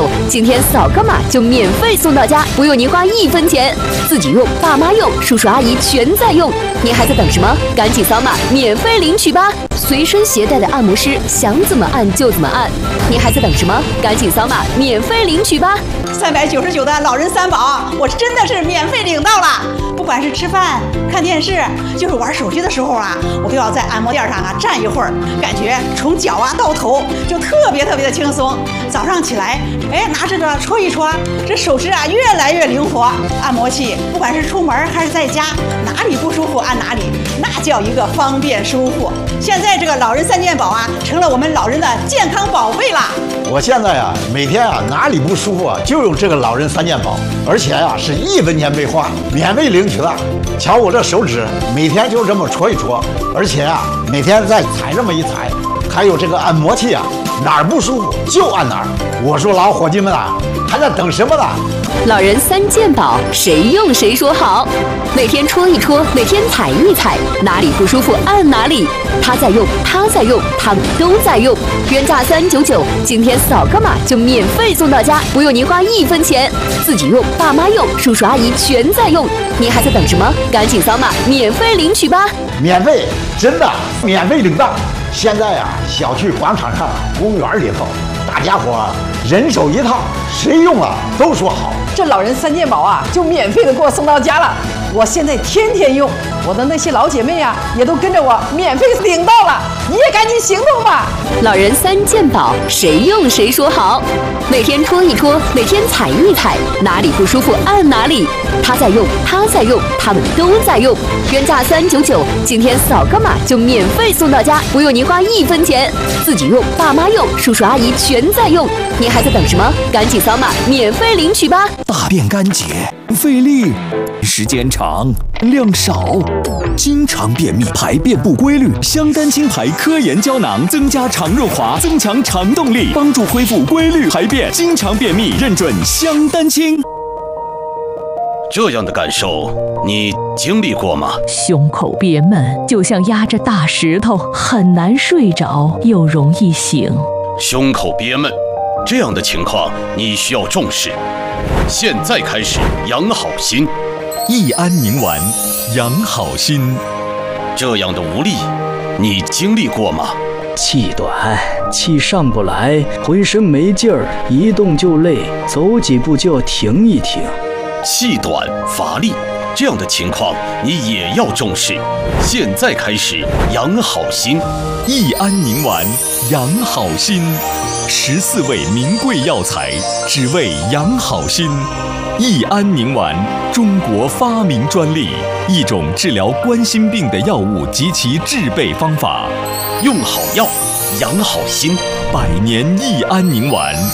999，今天扫个码就免费送到家，不用您花1分钱。自己用，爸妈用，叔叔阿姨全在用，您还在等什么？赶紧扫码免费领取吧！随身携带的按摩师，想怎么按就怎么按。您还在等什么？赶紧扫码免费领取吧 ！399的老人3宝，我真的是免费领到了。不管是吃饭、看电视，就是玩手机的时候啊，我都要在按摩垫上站一会儿，感觉从脚到头就特别的轻松。早上起来，拿这个搓一搓，这手指越来越灵活。按摩器不管是出门还是在家，哪里不舒服按哪里，那叫一个方便舒服。现在这个老人3件宝成了我们老人的健康宝贝啦。 我现在每天哪里不舒服就用这个老人3件宝，而且是1分钱没花，免费领取的。瞧我这手指，每天就这么搓一搓，而且每天再踩这么一踩，还有这个按摩器哪儿不舒服就按哪儿。我说老伙计们还在等什么呢？ 老人3件宝，谁用谁说好。每天搓一搓，每天踩一踩，哪里不舒服按哪里。他在用，他在用，他们都在用。原价399，今天扫个码就免费送到家，不用您花1分钱。自己用，爸妈用，叔叔阿姨全在用。您还在等什么？赶紧扫码免费领取吧！ 免费，真的免费领到。现在小区广场上、公园里头，大家伙人手一套，谁用了都说好。 这老人3件宝就免费的给我送到家了，我现在天天用，我的那些老姐妹也都跟着我免费领到了，你也赶紧行动吧！ 老人3件宝，谁用谁说好。每天搓一搓，每天踩一踩，哪里不舒服按哪里。他在用，他在用，他们都在用。原价399，今天扫个码就免费送到家，不用您花1分钱。自己用，爸妈用，叔叔阿姨全在用。您还在等什么？赶紧扫码免费领取吧！ 大便干结，费力，时间长，量少，经常便秘，排便不规律。香丹青牌科研胶囊增加肠润滑，增强肠动力，帮助恢复规律排便。经常便秘，认准香丹青。 这样的感受你经历过吗？ 胸口憋闷，就像压着大石头，很难睡着，又容易醒。 胸口憋闷，这样的情况你需要重视。现在开始养好心， 益安宁丸，养好心。 这样的无力，你经历过吗？ 气短，气上不来，浑身没劲儿，一动就累，走几步就要停一停。 气短乏力，这样的情况你也要重视。现在开始养好心， 益安宁丸，养好心。14味名贵药材，只为养好心。益安宁丸，中国发明专利，一种治疗冠心病的药物及其制备方法。 用好药，养好心， 百年益安宁丸。